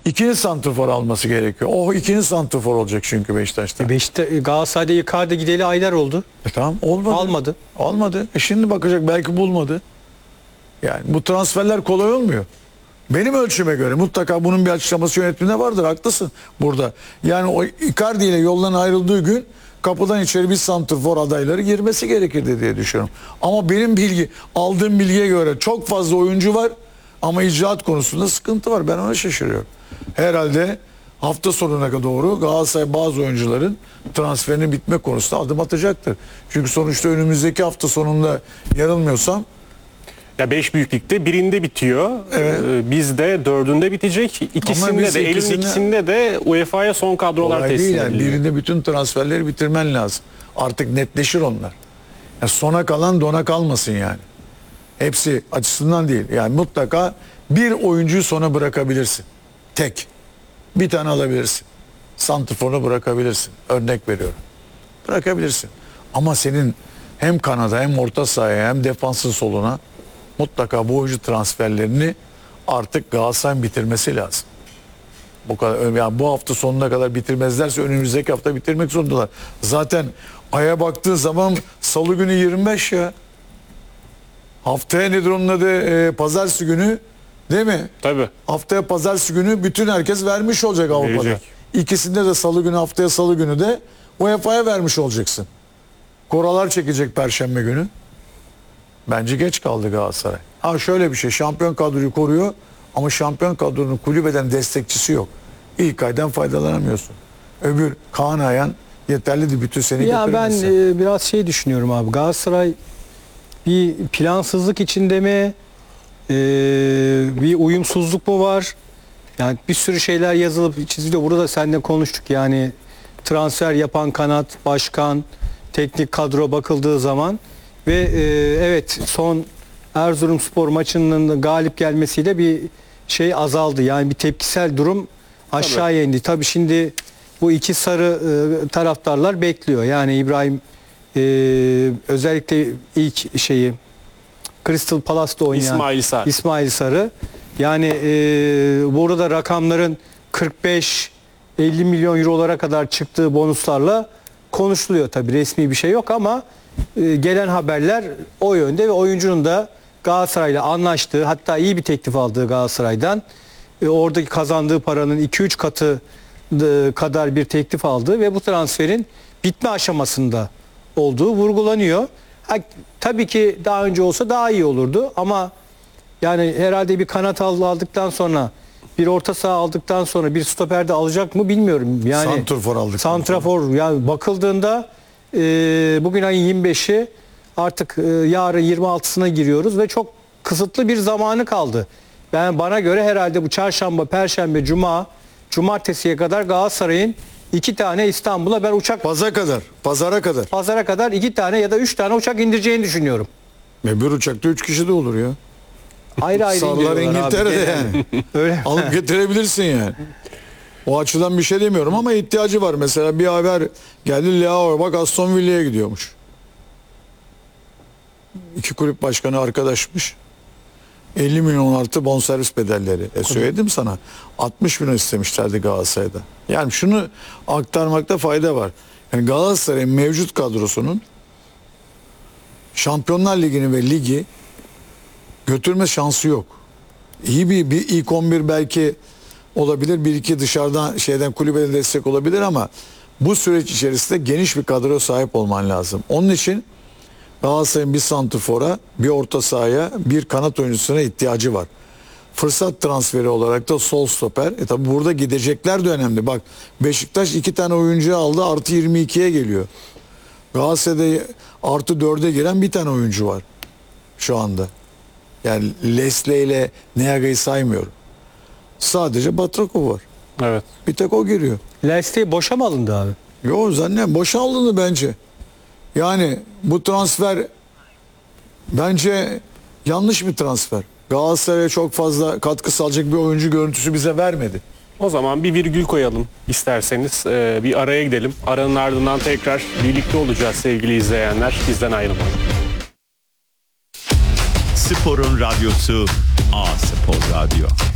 İkinci santrfor alması gerekiyor. O ikinci santrfor olacak çünkü Beşiktaş'ta. Galatasaray'da Icardi gideli aylar oldu. Tamam, olmadı. Almadı. Almadı. Şimdi bakacak, belki bulmadı. Yani bu transferler kolay olmuyor. Benim ölçüme göre mutlaka bunun bir açıklaması yönetiminde vardır. Haklısın burada. Yani o Icardi ile yoldan ayrıldığı gün kapıdan içeri bir santrfor adayları girmesi gerekirdi diye düşünüyorum. Ama benim aldığım bilgiye göre çok fazla oyuncu var ama icraat konusunda sıkıntı var. Ben ona şaşırıyorum. Herhalde hafta sonuna doğru Galatasaray bazı oyuncuların transferinin bitme konusunda adım atacaktır. Çünkü sonuçta önümüzdeki hafta sonunda, yanılmıyorsam, Ya 5 büyük ligde birinde bitiyor. Evet. Bizde 4'ünde bitecek. İkisinde biz de Eylül'ün ikisinde de UEFA'ya son kadrolar olay teslim değil yani. ediliyor. Birinde bütün transferleri bitirmen lazım. Artık netleşir onlar. Yani sona kalan dona kalmasın yani. Hepsi açısından değil. Yani mutlaka bir oyuncuyu sona bırakabilirsin. Tek. Bir tane alabilirsin. Santrfor'u bırakabilirsin. Örnek veriyorum. Bırakabilirsin. Ama senin hem kanada hem orta sahaya hem defansın soluna mutlaka bu oyuncu transferlerini artık Galatasaray'ın bitirmesi lazım. Bu kadar, yani bu hafta sonuna kadar bitirmezlerse önümüzdeki hafta bitirmek zorundalar. Zaten aya baktığın zaman salı günü 25 ya. Haftaya nedir onun adı? Pazartesi günü, değil mi? Tabii. Haftaya pazartesi günü bütün herkes vermiş olacak Avrupa'da. Verecek. İkisinde de salı günü, haftaya salı günü de UEFA'ya vermiş olacaksın. Koralar çekecek perşembe günü. Bence geç kaldı Galatasaray. Ha şöyle bir şey, şampiyon kadroyu koruyor ama şampiyon kadronun kulübeden destekçisi yok. İlk aydan faydalanamıyorsun. Öbür Kaan Ayhan yeterli bütün seni Ya ben getirmesi. biraz şey düşünüyorum abi. Galatasaray bir plansızlık içinde mi? Bir uyumsuzluk mu var? Yani bir sürü şeyler yazılıp çiziliyor. Burada da seninle konuştuk. Yani transfer yapan kanat, başkan, teknik kadro bakıldığı zaman ve evet, son Erzurumspor maçının galip gelmesiyle bir şey azaldı. Yani bir tepkisel durum aşağıya indi. Tabii şimdi bu iki sarı taraftarlar bekliyor. Yani İbrahim özellikle ilk şeyi Crystal Palace'da oynayan İsmail Sarı. Yani burada rakamların 45-50 milyon eurolara kadar çıktığı bonuslarla konuşuluyor. Tabii resmi bir şey yok ama gelen haberler o yönde ve oyuncunun da Galatasaray'la anlaştığı, hatta iyi bir teklif aldığı Galatasaray'dan oradaki kazandığı paranın 2-3 katı kadar bir teklif aldığı ve bu transferin bitme aşamasında olduğu vurgulanıyor. Tabii ki daha önce olsa daha iyi olurdu ama yani herhalde bir kanat aldıktan sonra, bir orta saha aldıktan sonra bir stoper de alacak mı bilmiyorum. Yani Santrfor aldık. Santrafor, yani bakıldığında bugün ayın 25'i, artık yarın 26'sına giriyoruz ve çok kısıtlı bir zamanı kaldı. Bana göre herhalde bu çarşamba, perşembe, cuma, cumartesiye kadar Galatasaray'ın 2 tane İstanbul'a ben pazara kadar 2 tane ya da 3 tane uçak indireceğini düşünüyorum. Bir uçakta 3 kişi de olur ya. Ayrı ayrı Sarılar indiriyorlar İngiltere'de abi. yani. Öyle. Alıp getirebilirsin yani. O açıdan bir şey demiyorum ama ihtiyacı var. Mesela bir haber geldi, Leao bak Aston Villa'ya gidiyormuş. İki kulüp başkanı arkadaşmış. 50 milyon artı bonservis bedelleri. Söyledim sana. 60 milyon istemişlerdi Galatasaray'da. Yani şunu aktarmakta fayda var. Yani Galatasaray'ın mevcut kadrosunun Şampiyonlar Ligi'ni ve ligi götürme şansı yok. İyi bir ilk 11 belki olabilir. Bir iki dışarıdan kulübeden destek olabilir ama bu süreç içerisinde geniş bir kadro sahip olman lazım. Onun için Galatasaray'ın bir santrfora, bir orta sahaya, bir kanat oyuncusuna ihtiyacı var. Fırsat transferi olarak da sol stoper. Tabi burada gidecekler de önemli. Bak Beşiktaş 2 tane oyuncu aldı, artı 22'ye geliyor. Galatasaray'da artı 4'e giren bir tane oyuncu var şu anda. Yani Leslie ile Neaga'yı saymıyorum. Sadece Batrakov var. Evet. Bir tek o giriyor. Leicester boşa mı alındı abi? Yo zannediyorum boşa alındı bence. Yani bu transfer bence yanlış bir transfer. Galatasaray'a çok fazla katkı sağlayacak bir oyuncu görüntüsü bize vermedi. O zaman bir virgül koyalım isterseniz. Bir araya gidelim. Aranın ardından tekrar birlikte olacağız sevgili izleyenler. Bizden ayrılmayın. Sporun radyosu A Spor Radyo.